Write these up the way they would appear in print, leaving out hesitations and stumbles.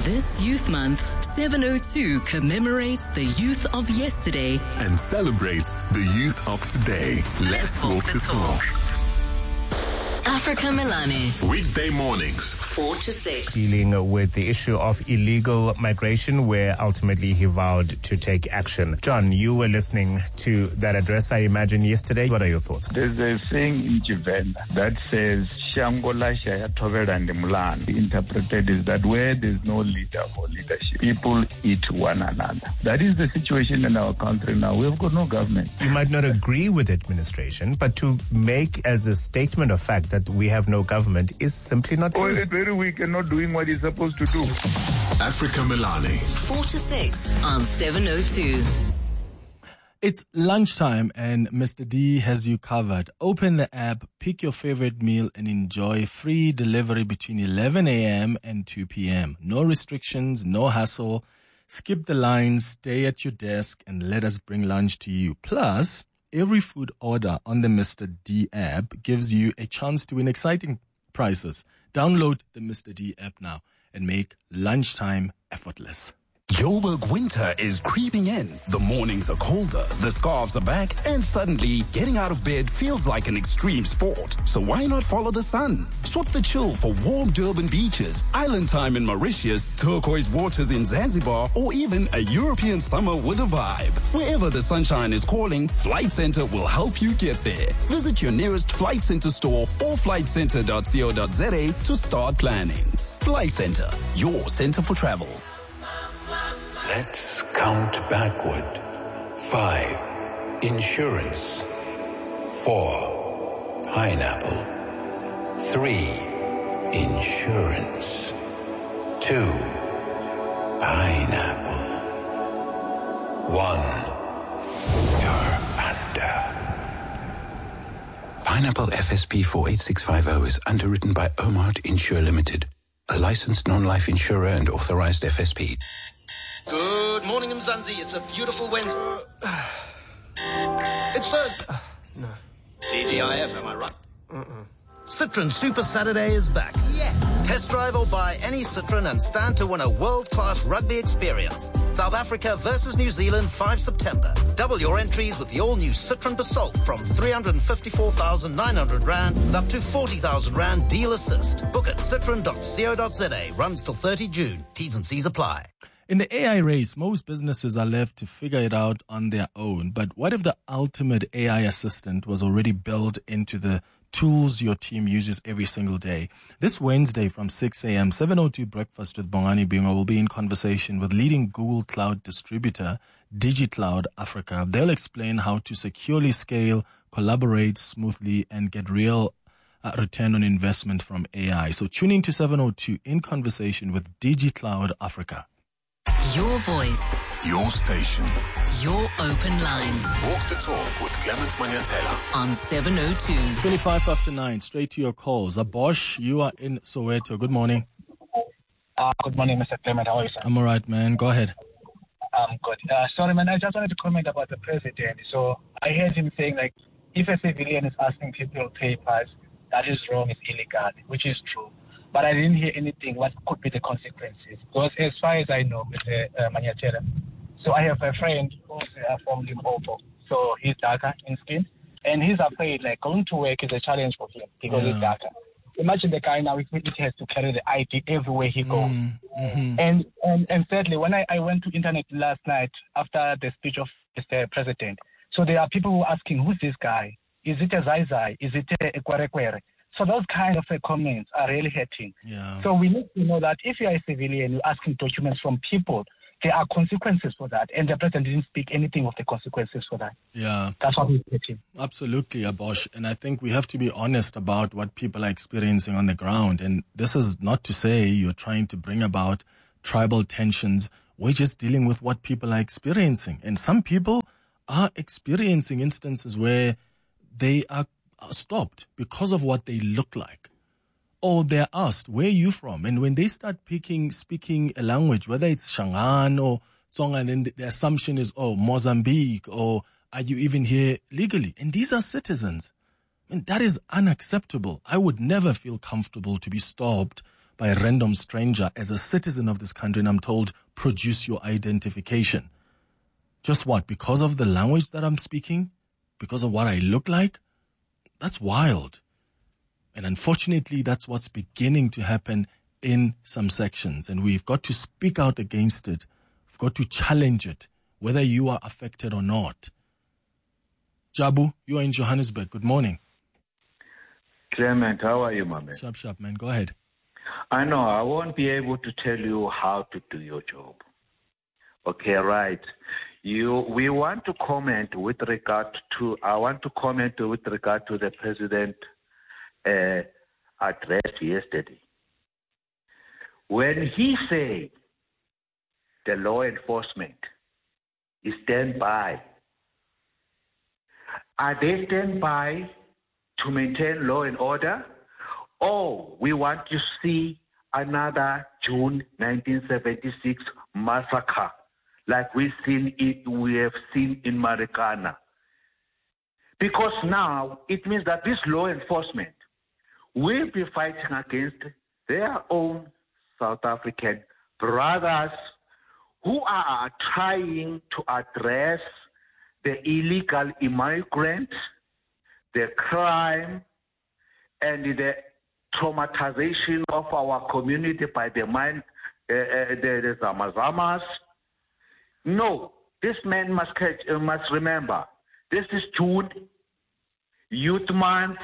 This Youth Month, 702 commemorates the youth of yesterday and celebrates the youth of today. Let's walk the talk. Africa Melane. Weekday mornings, 4 to 6. Dealing with the issue of illegal migration, where ultimately he vowed to take action. John, you were listening to that address, I imagine, yesterday. What are your thoughts? There's a saying in Chivenda that says, Shangola Shaya Toverandi Mulan. Interpreted is that where there's no leader or leadership, people eat one another. That is the situation in our country now. We've got no government. You might not agree with administration, but to make as a statement of fact that we have no government is simply not true. Well, it's very weak and not doing what it's supposed to do. Africa Melane. 4 to 6 on 702. It's lunchtime and Mr. D has you covered. Open the app, pick your favorite meal and enjoy free delivery between 11 a.m. and 2 p.m. No restrictions, no hassle. Skip the lines, stay at your desk and let us bring lunch to you. Plus, every food order on the Mr. D app gives you a chance to win exciting prizes. Download the Mr. D app now and make lunchtime effortless. Joburg winter is creeping in. The mornings are colder, the scarves are back, and suddenly getting out of bed feels like an extreme sport. So why not follow the sun? Swap the chill for warm Durban beaches, island time in Mauritius, turquoise waters in Zanzibar, or even a European summer with a vibe. Wherever the sunshine is calling, Flight Centre will help you get there. Visit your nearest Flight Centre store or flightcentre.co.za to start planning. Flight Centre, your centre for travel. Let's count backward. 5, insurance. 4, pineapple. 3, insurance. 2, pineapple. 1, you're under. Pineapple FSP 48650 is underwritten by Omart Insure Limited, a licensed non-life insurer and authorized FSP. Good morning, Mzansi. It's a beautiful Wednesday. It's Thursday. No. TGIF, am I right? Citroen Super Saturday is back. Yes. Test drive or buy any Citroen and stand to win a world-class rugby experience. South Africa versus New Zealand, 5 September. Double your entries with the all-new Citroen Basalt from 354,900 Rand up to 40,000 Rand deal assist. Book at citroen.co.za. Runs till 30 June. T's and C's apply. In the AI race, most businesses are left to figure it out on their own. But what if the ultimate AI assistant was already built into the tools your team uses every single day? This Wednesday from 6 a.m., 702 Breakfast with Bongani Bingo will be in conversation with leading Google Cloud distributor, DigiCloud Africa. They'll explain how to securely scale, collaborate smoothly, and get real return on investment from AI. So tune in to 702 in conversation with DigiCloud Africa. Your voice. Your station. Your open line. Walk the talk with Clement Manyatela. On 702. 25 after 9, straight to your calls. Bosch, you are in Soweto. Good morning. Good morning, Mr. Clement. How are you, sir? I'm all right, man. Go ahead. I'm good. Sorry, man. I just wanted to comment about the president. So I heard him saying, like, if a civilian is asking people papers, that is wrong, it's illegal, which is true. But I didn't hear anything what could be the consequences. Because as far as I know, Mr. Manyatela, so I have a friend who's from Limpopo. So he's darker in skin. And he's afraid, like, going to work is a challenge for him because he's darker. Imagine the guy now, he has to carry the ID everywhere he goes. Mm-hmm. And thirdly, when I went to internet last night after the speech of Mr. President, so there are people who are asking, who's this guy? Is it a Zai Zai? Is it a Kwerekwere? So those kind of comments are really hurting. Yeah. So we need to know that if you are a civilian, you're asking documents from people, there are consequences for that. And the president didn't speak anything of the consequences for that. Yeah. That's what he's getting. Absolutely, Abosh. And I think we have to be honest about what people are experiencing on the ground. And this is not to say you're trying to bring about tribal tensions. We're just dealing with what people are experiencing. And some people are experiencing instances where they are stopped because of what they look like. Or they're asked, where are you from? And when they start speaking a language, whether it's Shangaan or Tsonga, and then the assumption is, oh, Mozambique, or are you even here legally? And these are citizens. I mean, that is unacceptable. I would never feel comfortable to be stopped by a random stranger as a citizen of this country, and I'm told, produce your identification. Just what? Because of the language that I'm speaking? Because of what I look like? That's wild. And unfortunately, that's what's beginning to happen in some sections. And we've got to speak out against it. We've got to challenge it, whether you are affected or not. Jabu, you are in Johannesburg. Good morning. Clement, how are you, my man? Sharp, man. Go ahead. I know I won't be able to tell you how to do your job. Okay, right. We want to comment with regard to. I want to comment with regard to the president address yesterday. When he said the law enforcement is stand by, are they stand by to maintain law and order, or we want to see another June 1976 massacre like we have seen in Marikana? Because now it means that this law enforcement will be fighting against their own South African brothers who are trying to address the illegal immigrants, the crime, and the traumatization of our community by the Zamazamas. No, this man must remember, this is June, Youth Month,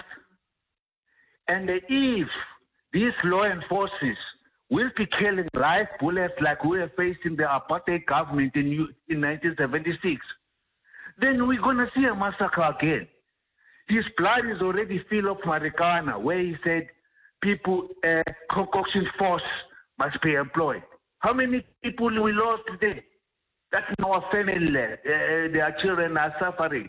and if these law enforcers will be killing live bullets like we are facing the apartheid government in 1976, then we're going to see a massacre again. His blood is already filled of Marikana, where he said people, concoction force must be employed. How many people we lost today? That's our family. Their children are suffering.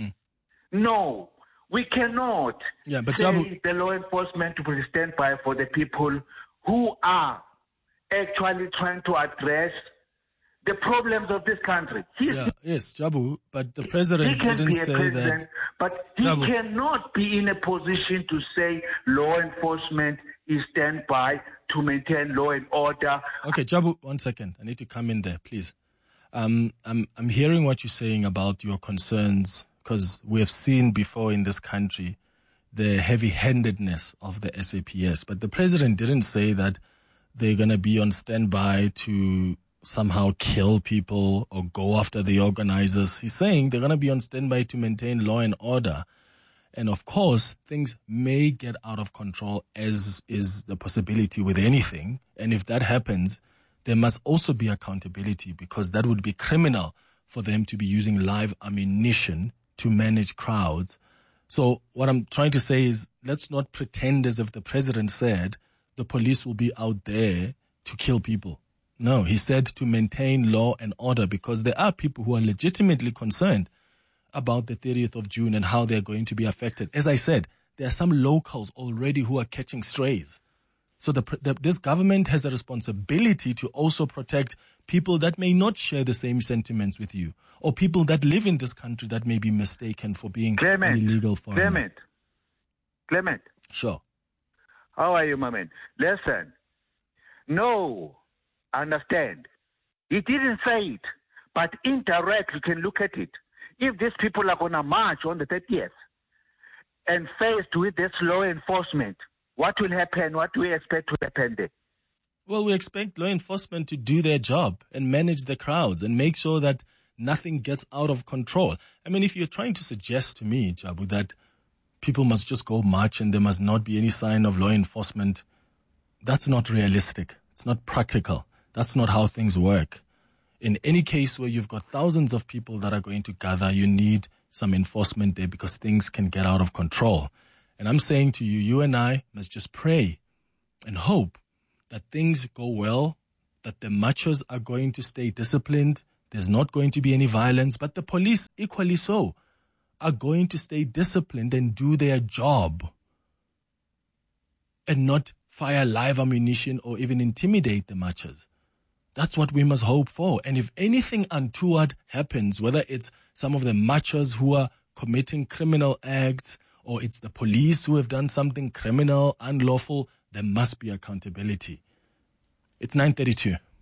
No, we cannot say the law enforcement will stand by for the people who are actually trying to address the problems of this country. Yes, Jabu, but the president didn't say that. But he cannot be in a position to say law enforcement is stand by to maintain law and order. Okay, Jabu, 1 second. I need to come in there, please. I'm hearing what you're saying about your concerns, because we have seen before in this country the heavy-handedness of the SAPS. But the president didn't say that they're going to be on standby to somehow kill people or go after the organizers. He's saying they're going to be on standby to maintain law and order. And of course, things may get out of control, as is the possibility with anything. And if that happens, there must also be accountability, because that would be criminal for them to be using live ammunition to manage crowds. So what I'm trying to say is, let's not pretend as if the president said the police will be out there to kill people. No, he said to maintain law and order, because there are people who are legitimately concerned about the 30th of June and how they're going to be affected. As I said, there are some locals already who are catching strays. So this government has a responsibility to also protect people that may not share the same sentiments with you, or people that live in this country that may be mistaken for being an illegal foreigner. Clement. Sure. How are you, my man? Listen. No. Understand. He didn't say it, but indirectly you can look at it. If these people are going to march on the 30th and faced with this law enforcement, what will happen? What do we expect to happen there? Well, we expect law enforcement to do their job and manage the crowds and make sure that nothing gets out of control. I mean, if you're trying to suggest to me, Jabu, that people must just go march and there must not be any sign of law enforcement, that's not realistic. It's not practical. That's not how things work. In any case where you've got thousands of people that are going to gather, you need some enforcement there, because things can get out of control. And I'm saying to you, you and I must just pray and hope that things go well, that the marchers are going to stay disciplined, there's not going to be any violence, but the police, equally so, are going to stay disciplined and do their job and not fire live ammunition or even intimidate the marchers. That's what we must hope for. And if anything untoward happens, whether it's some of the marchers who are committing criminal acts, or it's the police who have done something criminal, unlawful, there must be accountability. It's 9:32.